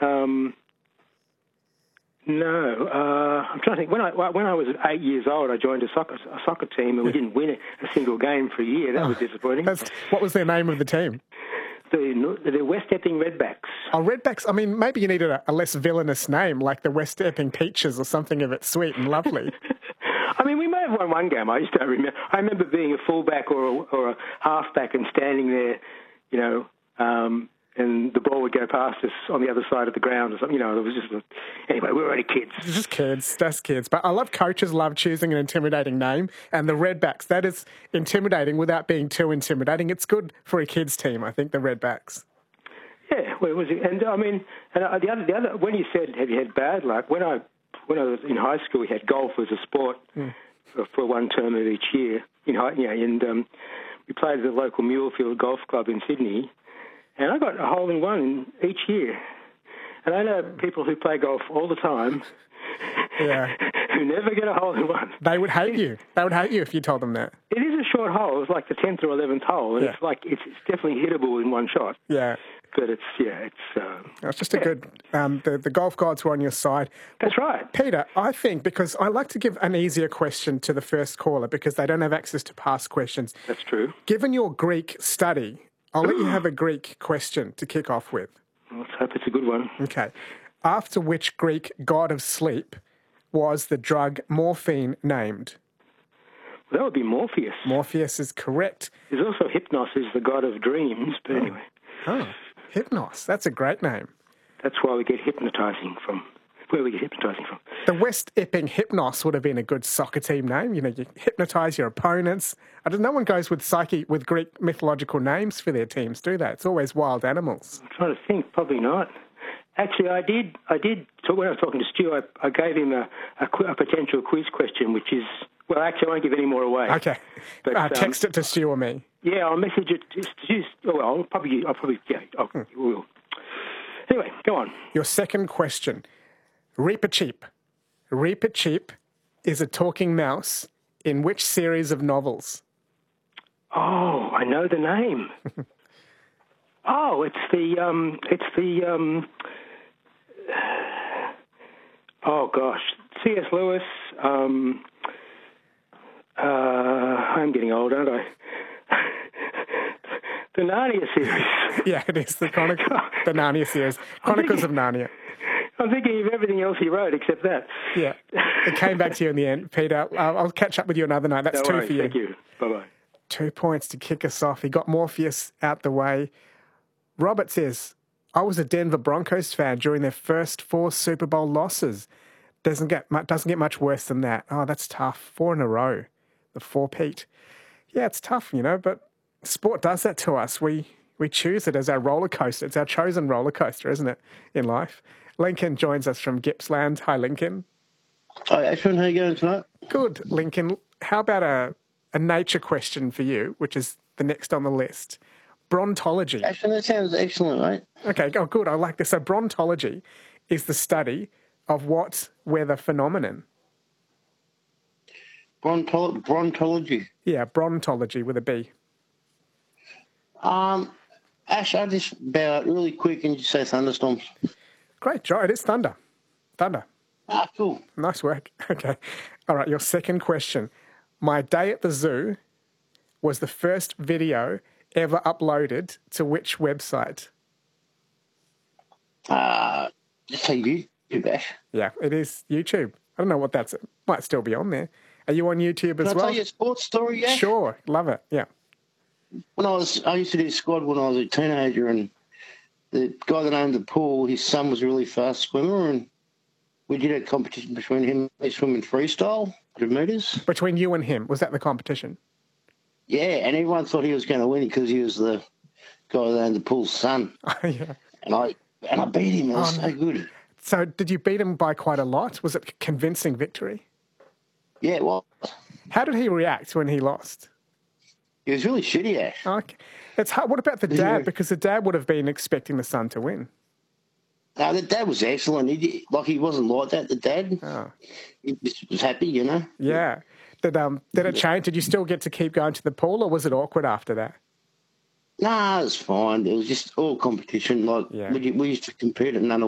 No, I'm trying to think. When I was 8 years old, I joined a soccer team, and we didn't win a single game for a year. That was disappointing. What was the name of the team? The West Epping Redbacks. Oh, Redbacks. I mean, maybe you needed a less villainous name, like the West Epping Peaches or something of it sweet and lovely. I mean, we may have won one game. I just don't remember. I remember being a fullback or a halfback and standing there, and the ball would go past us on the other side of the ground or something. It was just... Anyway, we were only kids. Just kids. That's kids. But I love coaches love choosing an intimidating name. And the Redbacks, that is intimidating without being too intimidating. It's good for a kids' team, I think, the Redbacks. Yeah, well, it was... And, I mean, the other... When you said, have you had bad luck, when I was in high school, we had golf as a sport for one term of each year. And we played at the local Mulefield Golf Club in Sydney. And I got a hole-in-one each year. And I know people who play golf all the time who never get a hole-in-one. They would hate you. They would hate you if you told them that. It is a short hole. It's like the 10th or 11th hole. And it's definitely hittable in one shot. Yeah. But it's just a good... the golf gods were on your side. That's right. Peter, I think, because I like to give an easier question to the first caller because they don't have access to past questions. That's true. Given your Greek study... I'll let you have a Greek question to kick off with. Let's hope it's a good one. Okay. After which Greek god of sleep was the drug morphine named? Well, that would be Morpheus. Morpheus is correct. There's also Hypnos, who's the god of dreams, but anyway. Oh, Hypnos. That's a great name. That's why we get hypnotising from. Where we get hypnotising from. The West Epping Hypnos would have been a good soccer team name. You hypnotise your opponents. No one goes with Greek mythological names for their teams, do they? It's always wild animals. I'm trying to think. Probably not. Actually, I did. When I was talking to Stu, I gave him a potential quiz question, which is... Well, actually, I won't give any more away. Okay. But, text it to Stu or me. Yeah, I'll message it to Stu. Well, will. Anyway, go on. Your second question. Reepicheep. Reepicheep is a talking mouse in which series of novels? Oh, I know the name. It's the oh gosh, C.S. Lewis. I'm getting old, aren't I? The Narnia series. Yeah, it is the Narnia series. Chronicles of Narnia. I'm thinking of everything else he wrote except that. Yeah. It came back to you in the end, Peter. I'll catch up with you another night. That's two for you. Thank you. Bye-bye. 2 points to kick us off. He got Morpheus out the way. Robert says, I was a Denver Broncos fan during their first 4 Super Bowl losses. Doesn't get much worse than that. Oh, that's tough. 4 in a row. The 4-peat. Yeah, it's tough, but sport does that to us. We choose it as our roller coaster. It's our chosen roller coaster, isn't it, in life? Lincoln joins us from Gippsland. Hi, Lincoln. Hi, Ashwin. How are you going tonight? Good, Lincoln. How about a nature question for you, which is the next on the list? Brontology. Ashwin, that sounds excellent, mate. Okay, oh, good. I like this. So brontology is the study of what weather phenomenon? Brontology. Yeah, brontology with a B. Ash, I just bow out really quick and just say thunderstorms. Great, Joe. It is thunder. Thunder. Ah, cool. Nice work. Okay. All right, your second question. My day at the zoo was the first video ever uploaded to which website? Just say YouTube, Ash. Yeah, it is YouTube. I don't know what that's... It might still be on there. Are you on YouTube as well? Can I tell you a sports story, Ash? Sure. Love it. Yeah. I used to do squad when I was a teenager, and the guy that owned the pool, his son was a really fast swimmer, and we did a competition between him. He swimming freestyle, 100 metres. Between you and him? Was that the competition? Yeah, and everyone thought he was going to win because he was the guy that owned the pool's son. Yeah. And I beat him. It was so good. So did you beat him by quite a lot? Was it a convincing victory? Yeah, it was. How did he react when he lost? He was really shitty, Ash. Okay. It's hard. What about the dad? Because the dad would have been expecting the son to win. No, the dad was excellent. He wasn't like that, the dad. Oh. He just was happy, Yeah. Did it change? Did you still get to keep going to the pool, or was it awkward after that? Nah, it was fine. It was just all competition. We used to compete at none